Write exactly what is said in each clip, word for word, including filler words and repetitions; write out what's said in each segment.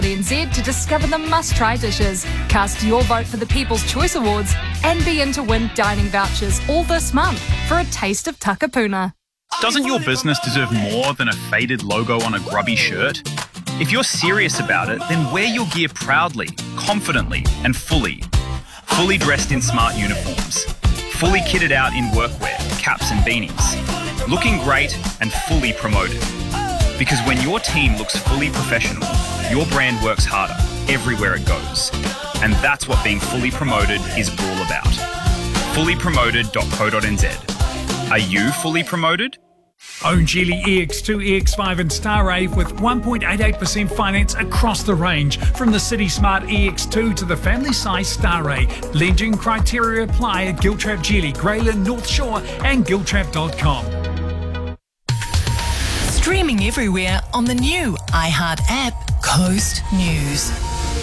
N Z to discover the must-try dishes, cast your vote for the People's Choice Awards, and be in to win dining vouchers all this month for a taste of Takapuna. Doesn't your business deserve more than a faded logo on a grubby shirt? If you're serious about it, then wear your gear proudly, confidently, and fully. Fully dressed in smart uniforms. Fully kitted out in workwear, caps and beanies. Looking great and fully promoted. Because when your team looks fully professional, your brand works harder everywhere it goes. And that's what being fully promoted is all about. fully promoted dot co dot n z. Are you fully promoted? Own Geely E X two, E X five and Star Rave with one point eight eight percent finance across the range. From the City Smart E X two to the family size Star Ray. Lending criteria apply at Giltrap Geely, Greyland, North Shore and giltrap dot com. Streaming everywhere on the new iHeart app, Coast News.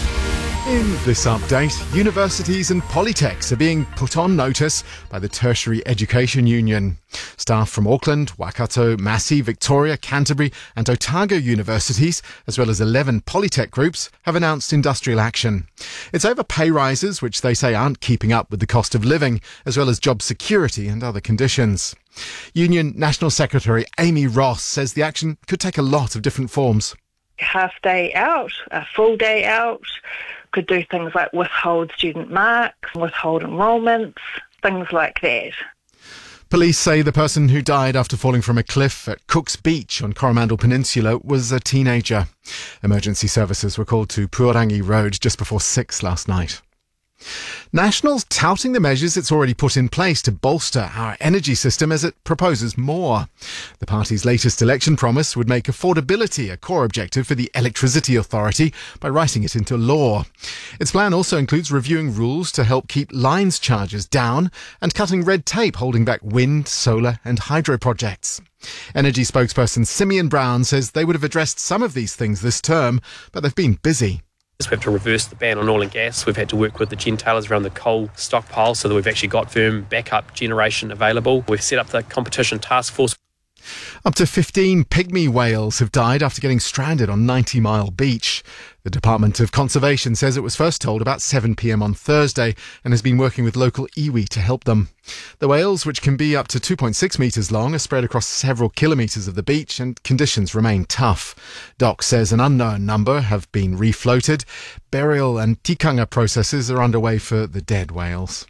In this update, universities and polytechs are being put on notice by the Tertiary Education Union. Staff from Auckland, Waikato, Massey, Victoria, Canterbury and Otago universities, as well as eleven polytech groups, have announced industrial action. It's over pay rises, which they say aren't keeping up with the cost of living, as well as job security and other conditions. Union National Secretary Amy Ross says the action could take a lot of different forms. Half day out, a full day out, could do things like withhold student marks, withhold enrolments, things like that. Police say the person who died after falling from a cliff at Cook's Beach on Coromandel Peninsula was a teenager. Emergency services were called to Puarangi Road just before six last night. National's touting the measures it's already put in place to bolster our energy system as it proposes more. The party's latest election promise would make affordability a core objective for the Electricity Authority by writing it into law. Its plan also includes reviewing rules to help keep lines charges down and cutting red tape holding back wind, solar and hydro projects. Energy spokesperson Simeon Brown says they would have addressed some of these things this term, but they've been busy. We have to reverse the ban on oil and gas. We've had to work with the gentailers around the coal stockpile so that we've actually got firm backup generation available. We've set up the competition task force. Up to fifteen pygmy whales have died after getting stranded on ninety mile Beach. The Department of Conservation says it was first told about seven p m on Thursday and has been working with local iwi to help them. The whales, which can be up to two point six metres long, are spread across several kilometres of the beach and conditions remain tough. Doc says an unknown number have been refloated. Burial and tikanga processes are underway for the dead whales.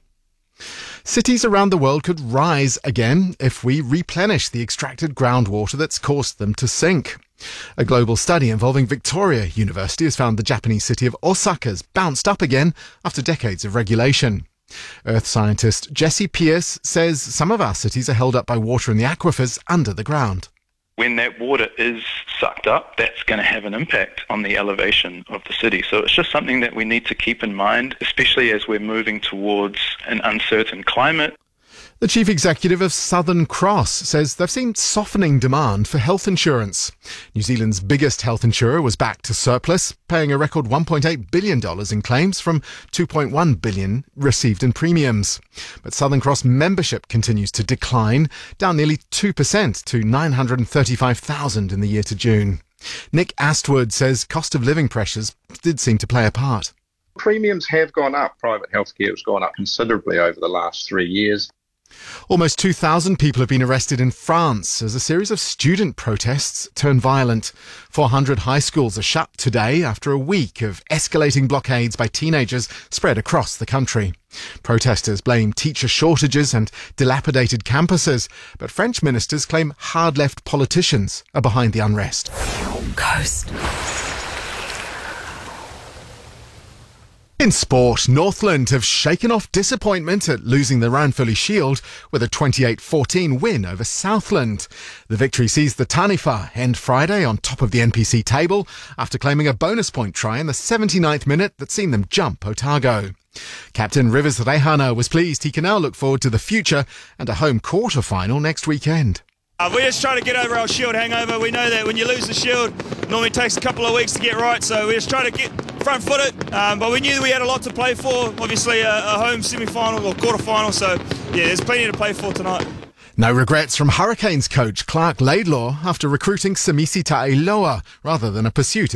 Cities around the world could rise again if we replenish the extracted groundwater that's caused them to sink. A global study involving Victoria University has found the Japanese city of Osaka's bounced up again after decades of regulation. Earth scientist Jesse Pierce says some of our cities are held up by water in the aquifers under the ground. When that water is sucked up, that's going to have an impact on the elevation of the city. So it's just something that we need to keep in mind, especially as we're moving towards an uncertain climate. The chief executive of Southern Cross says they've seen softening demand for health insurance. New Zealand's biggest health insurer was back to surplus, paying a record one point eight billion dollars in claims from two point one billion dollars received in premiums. But Southern Cross membership continues to decline, down nearly two percent to nine hundred thirty-five thousand in the year to June. Nick Astwood says cost of living pressures did seem to play a part. Premiums have gone up. Private healthcare has gone up considerably over the last three years. Almost two thousand people have been arrested in France as a series of student protests turn violent. four hundred high schools are shut today after a week of escalating blockades by teenagers spread across the country. Protesters blame teacher shortages and dilapidated campuses, but French ministers claim hard-left politicians are behind the unrest. Coast. In sport, Northland have shaken off disappointment at losing the Ranfurly Shield with a twenty-eight fourteen win over Southland. The victory sees the Taniwha end Friday on top of the N P C table after claiming a bonus point try in the seventy-ninth minute that seen them jump Otago. Captain Rivers Rehana was pleased he can now look forward to the future and a home quarter final next weekend. Uh, we're just trying to get over our Shield hangover. We know that when you lose the Shield, it normally takes a couple of weeks to get right, so we're just trying to get front-footed. Um, but we knew we had a lot to play for, obviously a, a home semi-final or quarter-final, so yeah, there's plenty to play for tonight. No regrets from Hurricanes coach Clark Laidlaw after recruiting Samisi Ta'iloa rather than a pursuit